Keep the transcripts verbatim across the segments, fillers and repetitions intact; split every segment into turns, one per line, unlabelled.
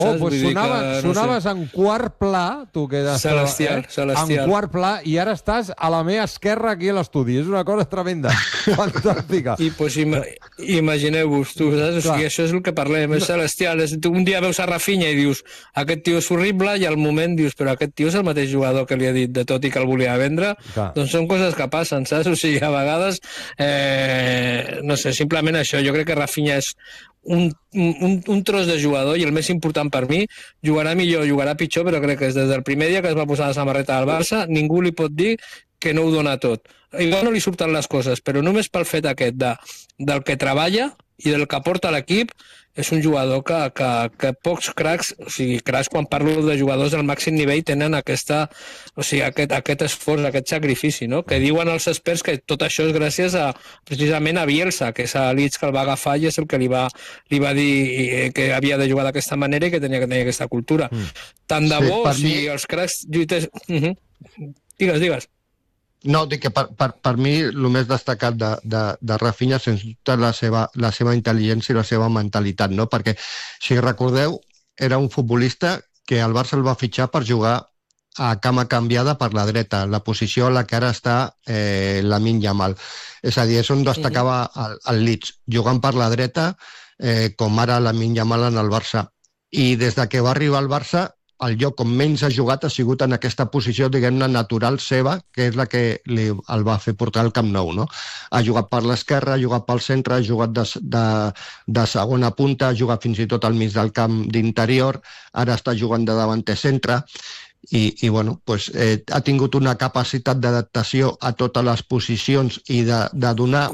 Oh, doncs sonaves,
no
sonaves
sé.
en quart pla, tu que eres...
Celestial, eh? celestial.
En quart pla, i ara estàs a la meva esquerra aquí a l'estudi. És una cosa tremenda, fantàstica.
I pues, ima imagineu-vos, tu, saps? O sigui, això és el que parlem, és celestial. És, tu un dia veus a Rafinha i dius, aquest tio és horrible, i al moment dius, però aquest tio és el mateix jugador que li ha dit de tot i que el volia vendre. Clar. Doncs són coses que passen, saps? O sigui, a vegades, eh, no sé, simplement això. Jo crec que Rafinha és un, un, un tros de jugador, i el més important per mi, jugarà millor, jugarà pitjor, però crec que des del primer dia que es va posar la samarreta del Barça ningú li pot dir que no ho dona tot. Igual no li surten les coses, però només pel fet aquest de, del que treballa i del que aporta l'equip, és un jugador que, que, que pocs cracs, o sigui, cracs quan parlo de jugadors del màxim nivell, tenen aquesta, o sigui, aquest, aquest esforç, aquest sacrifici, no? Que diuen els experts que tot això és gràcies a, precisament a Bielsa, que és a Leeds que el va agafar i és el que li va, li va dir que havia de jugar d'aquesta manera i que tenia que tenir aquesta cultura. Mm. Tant de bo, sí, o sigui, mi... els cracs lluites... Uh -huh. Digues, digues.
No, dic que per, per, per mi el més destacat de, de, de Rafinha sens dubte la seva, la seva intel·ligència i la seva mentalitat, no? Perquè, si recordeu, era un futbolista que el Barça el va fitxar per jugar a cama canviada per la dreta, la posició a la que ara està eh, Lamine Yamal. És a dir, és on destacava el, el Leeds, jugant per la dreta, eh, com ara Lamine Yamal en el Barça. I des de que va arribar al Barça, el lloc on menys ha jugat ha sigut en aquesta posició, diguem-ne, natural seva, que és la que li, el va fer portar al Camp Nou, no? Ha jugat per l'esquerra, ha jugat pel centre, ha jugat de, de, de segona punta, ha jugat fins i tot al mig del camp d'interior, ara està jugant de davanter centre, i, i bueno, pues, eh, ha tingut una capacitat d'adaptació a totes les posicions i de, de donar,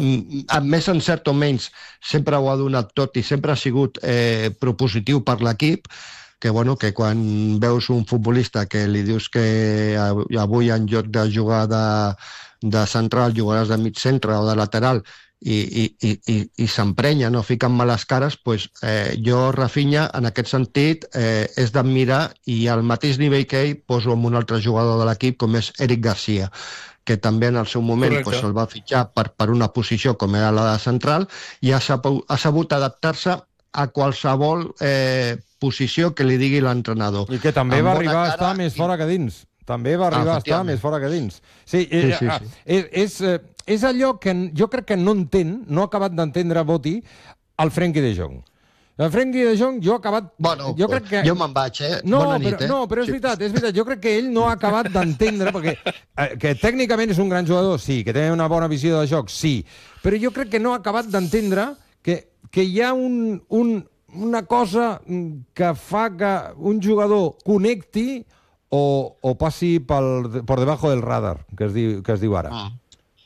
m, més encert o menys, sempre ho ha donat tot i sempre ha sigut eh, propositiu per l'equip, que, bueno, que quan veus un futbolista que li dius que avui en lloc de jugar de, de central jugaràs de mig centre o de lateral i, i, i, i, i s'emprenya, no fiquen males cares, pues, eh, jo, Rafinha, en aquest sentit, eh, és d'admirar, i al mateix nivell que ell poso amb un altre jugador de l'equip com és Eric Garcia, que també en el seu moment pues, el va fitxar per, per una posició com era la de central i ha sabut, ha sabut adaptar-se a qualsevol eh, posició que li digui l'entrenador.
I que també va arribar a estar més fora que dins. També va arribar a estar més fora que dins. Sí, sí, sí, sí. És, és, és allò que jo crec que no entén, no ha acabat d'entendre Boti, el Frenkie de Jong. El Frenkie de Jong, jo he acabat...
Bueno, jo, crec que... jo me'n vaig, eh?
No,
Bona nit,
però,
eh?
No, però és veritat, és veritat. Jo crec que ell no ha acabat d'entendre, perquè eh, que tècnicament és un gran jugador, sí, que té una bona visió de joc, sí, però jo crec que no ha acabat d'entendre que, que hi ha un, un, una cosa que fa que un jugador connecti o, o passi pel, per debajo del radar, que es diu, que es diu ara.
Ah.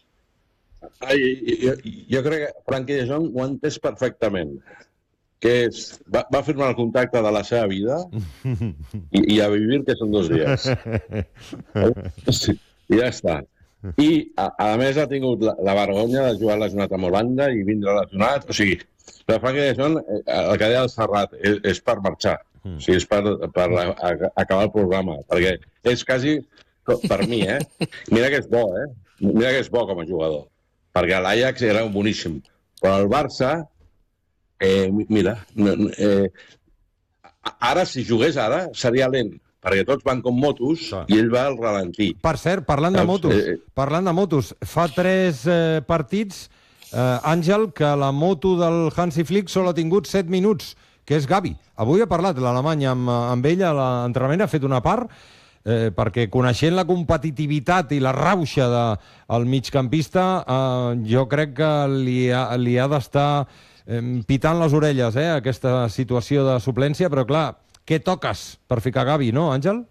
Ai, jo, jo crec que Frenkie de Jong ho ha entès perfectament, que és, va, va firmar el contracte de la seva vida i, i a vivir, que són dos dies. Sí, i ja està. I, a, a més, ha tingut la, la vergonya de jugar lesionat amb Holanda i vindre lesionat. O sigui, la Frenkie de Jong, el que deia el Serrat, és, és per marxar. O sigui, és per, per a, a, acabar el programa. Perquè és quasi, per mi, eh? Mira que és bo, eh? Mira que és bo com a jugador. Perquè l'Ajax era boníssim. Però el Barça... Eh, mira, eh, ara, si jugués ara, seria lent, perquè tots van com motos ah. i ell va al ralentí.
Per cert, parlant de motos, eh, parlant de motos, fa tres eh, partits, eh, Àngel, que la moto del Hansi Flick sol ha tingut set minuts, que és Gavi. Avui ha parlat l'Alemany amb, amb ell a l'entrenament, ha fet una part, eh, perquè coneixent la competitivitat i la rauxa del de, migcampista, eh, jo crec que li ha, li ha d'estar pitant les orelles, eh, aquesta situació de suplència, però clar, què toques per ficar Gavi, no, Àngel?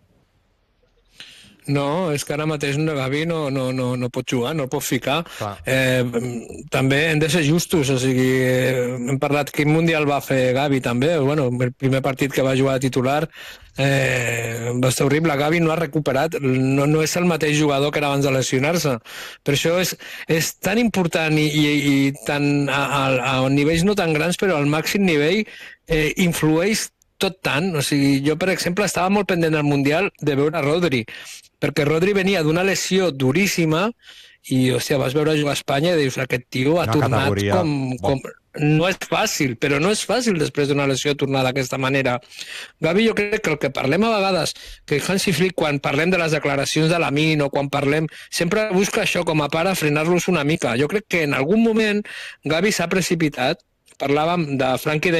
No, és que ara mateix no, Gavi no, no, no, no pot jugar, no el pot ficar. Eh, també hem de ser justos, o sigui, hem parlat quin mundial va fer Gavi també, bueno, el primer partit que va jugar de titular eh, va ser horrible. Gavi no ha recuperat, no, no és el mateix jugador que era abans de lesionar-se. Per això és, és tan important i, i, i tan, a, a, a nivells no tan grans, però al màxim nivell eh, influeix tot tant. O sigui, jo, per exemple, estava molt pendent del Mundial de veure Rodri, perquè Rodri venia d'una lesió duríssima i, hòstia, vas veure jugar a Espanya i dius, aquest tio ha una tornat com, com... no és fàcil, però no és fàcil després d'una lesió tornar d'aquesta manera. Gavi, jo crec que el que parlem a vegades, que Hansi Flick, quan parlem de les declaracions de Lamine o quan parlem, sempre busca això com a pare, frenar-los una mica. Jo crec que en algun moment Gavi s'ha precipitat. Parlàvem de Frankie de